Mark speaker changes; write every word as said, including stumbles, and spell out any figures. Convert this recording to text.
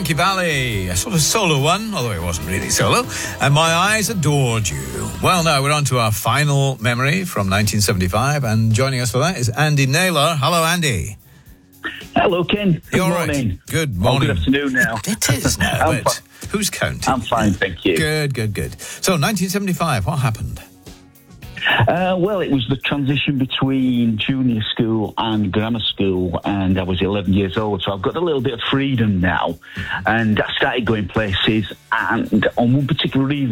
Speaker 1: Frankie Valli, a sort of solo one, although it wasn't really solo, and My Eyes Adored You. Well, now we're on to our final memory from nineteen seventy-five, and joining us for that is Andy Naylor. Hello, Andy.
Speaker 2: Hello, Ken. Good
Speaker 1: You're
Speaker 2: morning.
Speaker 1: Right. Good morning.
Speaker 2: Oh, good afternoon now.
Speaker 1: It is now, but
Speaker 2: fi-
Speaker 1: who's counting?
Speaker 2: I'm fine, thank you.
Speaker 1: Good, good, good. So, nineteen seventy-five, what happened?
Speaker 2: Uh, well, it was the transition between junior school and grammar school, and I was eleven years old, so I've got a little bit of freedom now, and I started going places, and on one particular evening,